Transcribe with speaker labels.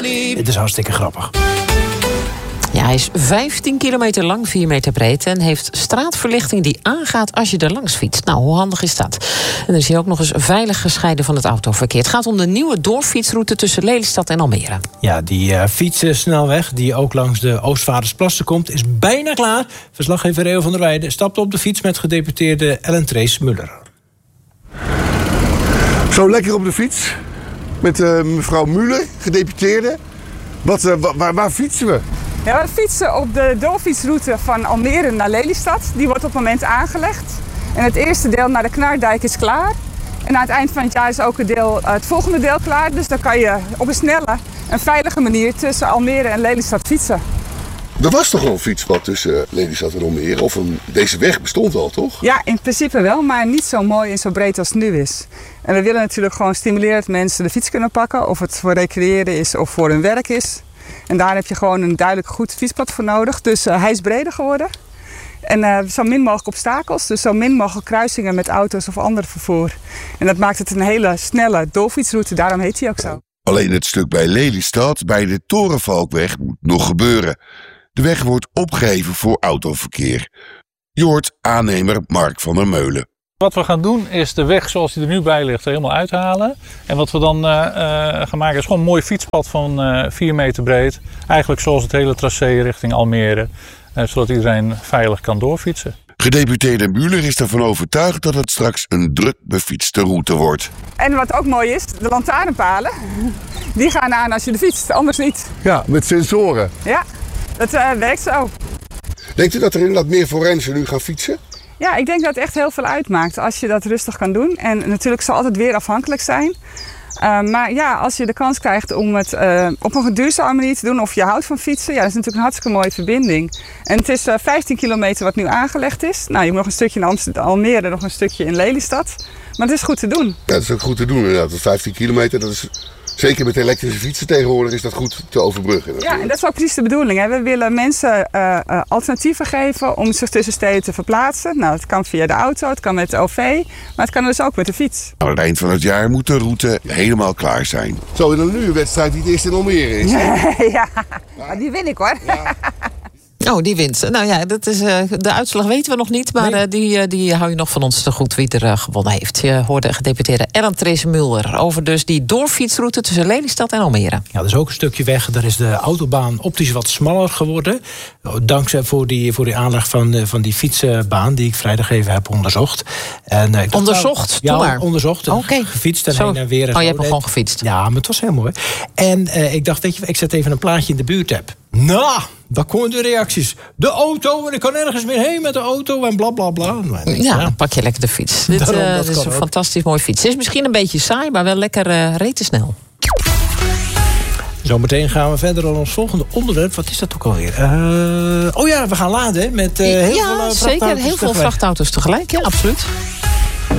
Speaker 1: money.
Speaker 2: Het is hartstikke grappig.
Speaker 3: Ja, hij is 15 kilometer lang, 4 meter breed... en heeft straatverlichting die aangaat als je er langs fietst. Nou, hoe handig is dat? En dan is hij ook nog eens veilig gescheiden van het autoverkeer. Het gaat om de nieuwe doorfietsroute tussen Lelystad en Almere.
Speaker 2: Ja, die fietsensnelweg die ook langs de Oostvaardersplassen komt... is bijna klaar. Verslaggever Reo van der Weijden stapte op de fiets... met gedeputeerde Ellen Trees-Muller.
Speaker 4: Zo lekker op de fiets. Met mevrouw Muller, gedeputeerde. Waar fietsen we?
Speaker 5: Ja, we fietsen op de doorfietsroute van Almere naar Lelystad. Die wordt op het moment aangelegd. En het eerste deel naar de Knardijk is klaar. En aan het eind van het jaar is ook het volgende deel klaar. Dus dan kan je op een snelle en veilige manier tussen Almere en Lelystad fietsen.
Speaker 4: Er was toch al een fietspad tussen Lelystad en Almere? Of deze weg bestond al, toch?
Speaker 5: Ja, in principe wel, maar niet zo mooi en zo breed als het nu is. En we willen natuurlijk gewoon stimuleren dat mensen de fiets kunnen pakken. Of het voor recreëren is of voor hun werk is. En daar heb je gewoon een duidelijk goed fietspad voor nodig. Dus hij is breder geworden. En zo min mogelijk obstakels. Dus zo min mogelijk kruisingen met auto's of ander vervoer. En dat maakt het een hele snelle doorfietsroute. Daarom heet hij ook zo.
Speaker 4: Alleen het stuk bij Lelystad, bij de Torenvalkweg, moet nog gebeuren. De weg wordt opgeheven voor autoverkeer. Je hoort aannemer Mark van der Meulen.
Speaker 6: Wat we gaan doen is de weg zoals die er nu bij ligt er helemaal uithalen. En wat we dan gaan maken is gewoon een mooi fietspad van 4 meter breed. Eigenlijk zoals het hele tracé richting Almere. Zodat iedereen veilig kan doorfietsen.
Speaker 4: Gedeputeerde Muller is ervan overtuigd dat het straks een druk befietste route wordt.
Speaker 5: En wat ook mooi is, de lantaarnpalen. Die gaan aan als je de fietst, anders niet.
Speaker 4: Ja, met sensoren.
Speaker 5: Ja, dat werkt zo.
Speaker 4: Denkt u dat er inderdaad meer forensen nu gaan fietsen?
Speaker 5: Ja, ik denk dat het echt heel veel uitmaakt als je dat rustig kan doen. En natuurlijk zal altijd weer afhankelijk zijn. Maar ja, als je de kans krijgt om het op een duurzame manier te doen... of je houdt van fietsen, ja, dat is natuurlijk een hartstikke mooie verbinding. En het is 15 kilometer wat nu aangelegd is. Nou, je moet nog een stukje in Amsterdam, Almere, nog een stukje in Lelystad. Maar het is goed te doen.
Speaker 4: Ja, dat is ook goed te doen inderdaad. 15 kilometer, dat is... Zeker met elektrische fietsen tegenwoordig is dat goed te overbruggen.
Speaker 5: Ja, en dat is ook precies de bedoeling. Hè. We willen mensen alternatieven geven om zich tussen steden te verplaatsen. Nou, het kan via de auto, het kan met de OV, maar het kan dus ook met de fiets.
Speaker 4: Aan het eind van het jaar moet de route helemaal klaar zijn. Zo, en dan nu een wedstrijd die het eerst in Almere is.
Speaker 5: Ja, maar die win ik hoor. Ja.
Speaker 3: Oh, die wint. Nou ja, dat is, de uitslag weten we nog niet, maar nee. Die hou je nog van ons te goed wie er gewonnen heeft. Je hoorde gedeputeerde Ellen Trees-Muller over dus die doorfietsroute tussen Lelystad en Almere.
Speaker 2: Ja, dat is ook een stukje weg. Daar is de autobaan optisch wat smaller geworden. Dankzij voor die aanleg van die fietsenbaan die ik vrijdag even heb onderzocht. En,
Speaker 3: onderzocht?
Speaker 2: Ja, onderzocht.
Speaker 3: Okay.
Speaker 2: Gefietst en heen en weer.
Speaker 3: Oh, je hebt hem gewoon gefietst?
Speaker 2: Ja, maar het was heel mooi. En ik dacht, weet je, ik zet even een plaatje in de buurtapp. Nou, daar komen de reacties. De auto, en ik kan ergens meer heen met de auto en bla bla bla.
Speaker 3: Ja, dan pak je lekker de fiets. Dit is een fantastisch mooie fiets. Het is misschien een beetje saai, maar wel lekker retensnel.
Speaker 2: Zometeen gaan we verder aan ons volgende onderwerp. Wat is dat ook alweer? Oh ja, we gaan laden met heel veel vrachtauto's.
Speaker 3: Zeker, heel veel vrachtauto's tegelijk. Ja, absoluut.